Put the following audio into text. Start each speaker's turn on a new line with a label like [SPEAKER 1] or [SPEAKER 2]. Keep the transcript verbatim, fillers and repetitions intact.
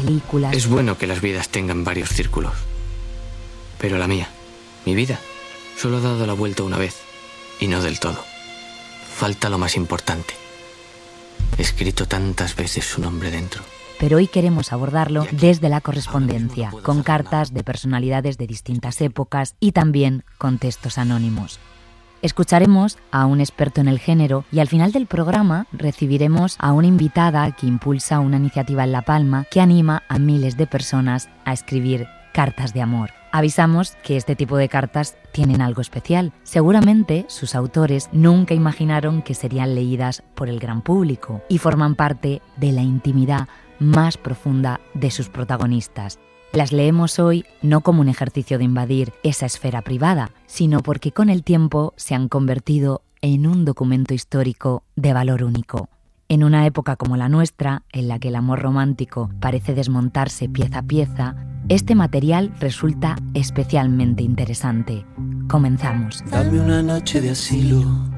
[SPEAKER 1] películas.
[SPEAKER 2] Es bueno que las vidas tengan varios círculos. Pero la mía, mi vida, solo ha dado la vuelta una vez. Y no del todo. Falta lo más importante. He escrito tantas veces su nombre dentro.
[SPEAKER 1] Pero hoy queremos abordarlo desde la correspondencia, con cartas de personalidades de distintas épocas y también con textos anónimos. Escucharemos a un experto en el género y al final del programa recibiremos a una invitada que impulsa una iniciativa en La Palma que anima a miles de personas a escribir cartas de amor. Avisamos que este tipo de cartas tienen algo especial. Seguramente sus autores nunca imaginaron que serían leídas por el gran público y forman parte de la intimidad más profunda de sus protagonistas. Las leemos hoy no como un ejercicio de invadir esa esfera privada, sino porque con el tiempo se han convertido en un documento histórico de valor único. En una época como la nuestra, en la que el amor romántico parece desmontarse pieza a pieza, este material resulta especialmente interesante. Comenzamos.
[SPEAKER 3] Dame una noche de asilo